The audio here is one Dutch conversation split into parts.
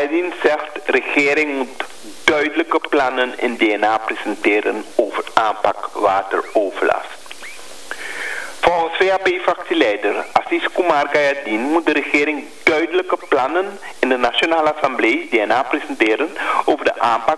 Kayadien zegt, regering moet duidelijke plannen in DNA presenteren over aanpak wateroverlast. Volgens VHP-fractieleider Assis Kumar Kayadien moet de regering duidelijke plannen in de Nationale Assemblée DNA presenteren over de aanpak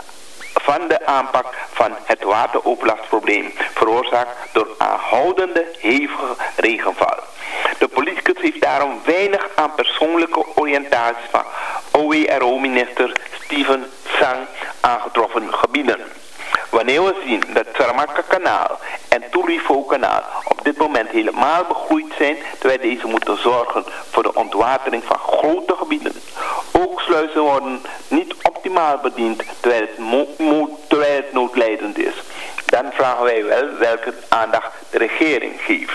van het wateroverlastprobleem, veroorzaakt door aanhoudende hevige regenval. De politicus heeft daarom weinig aan persoonlijke oriëntatie van OWRO-minister Steven Sang aangetroffen gebieden. Wanneer we zien dat het Saramaka-kanaal en Turifo-kanaal op dit moment helemaal begroeid zijn, terwijl deze moeten zorgen voor de ontwatering van grote gebieden. Ook sluizen worden niet optimaal bediend terwijl het noodlijdend is. Dan vragen wij wel welke aandacht de regering geeft.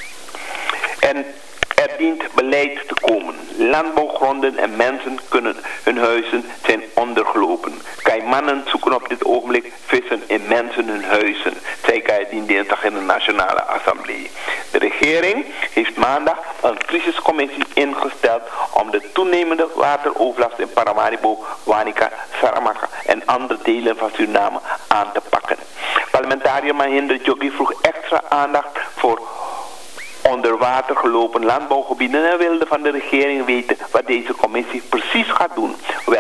En er dient beleid te komen. Landbouwgronden en mensen kunnen hun huizen zijn ondergelopen. Kaimannen zoeken op dit ogenblik vissen in mensen hun huizen, zei Kayadien dinsdag in de Nationale Assemblée. De regering heeft maandag een crisiscommissie ingesteld om de toenemende wateroverlast in Paramaribo, Wanica, Saramaka en andere delen van Suriname aan te pakken. Parlementariër Mahinder Joggi vroeg extra aandacht voor onder water gelopen landbouwgebieden en wilde van de regering weten wat deze commissie precies gaat doen.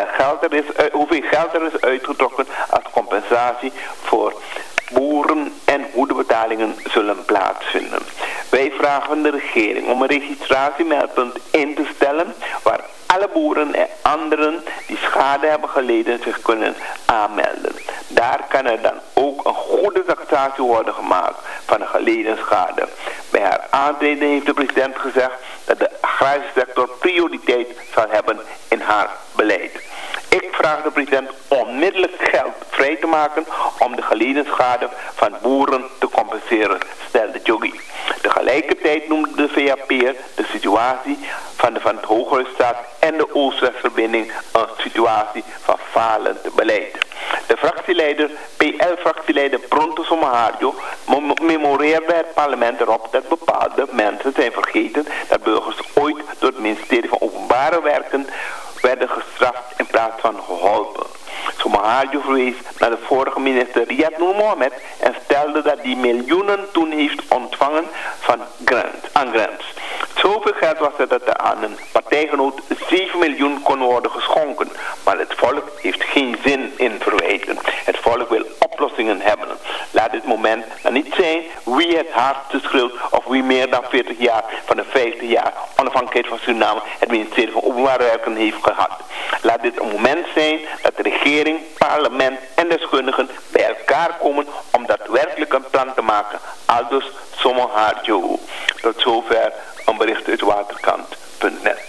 Hoeveel geld er is uitgetrokken als compensatie voor boeren en hoe de betalingen zullen plaatsvinden. Wij vragen de regering om een registratiemeldpunt in te stellen waar alle boeren en anderen die schade hebben geleden zich kunnen aanmelden. Daar kan er dan ook een goede taxatie worden gemaakt van de geleden schade. Bij haar aantreden heeft de president gezegd dat de agrarische sector prioriteit zal hebben in haar beleid. Ik vraag de president onmiddellijk geld vrij te maken om de geleden schade van boeren te compenseren, stelde Joggi. Tegelijkertijd noemde de VHP'er de situatie van het Hoogheusstraat en de Oost-Westverbinding een situatie van falend beleid. De fractieleider, PL-fractieleider Bronto Somaharjo memoreerde het parlement erop dat bepaalde mensen zijn vergeten dat burgers ooit door het ministerie van Openbare Werken werden gestraft in plaats van geholpen. Somaharjo verwees naar de vorige minister Riyad Noor Mohammed en stelde dat die miljoenen toen heeft ontvangen van grants. Zoveel geld was er dat er aan een partijgenoot 7 miljoen kon worden geschonken. Maar het volk heeft geen zin in verwijten. Het volk wil oplossingen hebben. Laat dit moment dan niet zijn wie het hardste schreeuwt of wie meer dan 40 jaar van de 50 jaar onafhankelijkheid van Suriname het ministerie van Openbare Werken heeft gehad. Laat dit een moment zijn dat de regering, parlement en deskundigen bij elkaar komen om daadwerkelijk een plan te maken. Aldus Somaharjo. Tot zover een bericht uit waterkant.net.